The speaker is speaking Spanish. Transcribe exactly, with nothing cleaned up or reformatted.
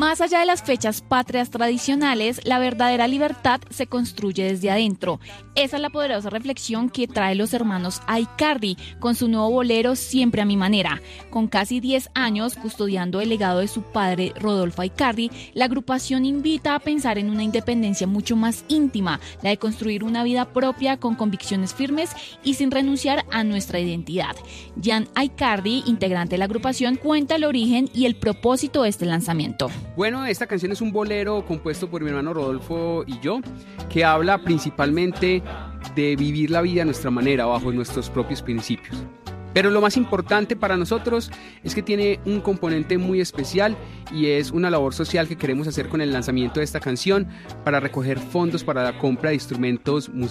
Más allá de las fechas patrias tradicionales, la verdadera libertad se construye desde adentro. Esa es la poderosa reflexión que trae los hermanos Aicardi con su nuevo bolero Siempre a mi manera. Con casi diez años custodiando el legado de su padre Rodolfo Aicardi, la agrupación invita a pensar en una independencia mucho más íntima, la de construir una vida propia con convicciones firmes y sin renunciar a nuestra identidad. Jan Aicardi, integrante de la agrupación, cuenta el origen y el propósito de este lanzamiento. Bueno, esta canción es un bolero compuesto por mi hermano Rodolfo y yo, que habla principalmente de vivir la vida a nuestra manera, bajo nuestros propios principios. Pero lo más importante para nosotros es que tiene un componente muy especial y es una labor social que queremos hacer con el lanzamiento de esta canción para recoger fondos para la compra de instrumentos musicales